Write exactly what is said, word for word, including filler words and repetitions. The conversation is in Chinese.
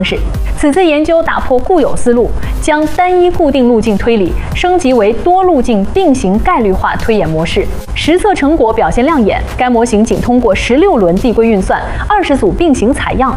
式。此次研究打破固有思路，将单一固定路径推理升级为多路径并行概率化推演模式。实测成果表现亮眼，该模型仅通过十六轮递归运算、二十组并行采样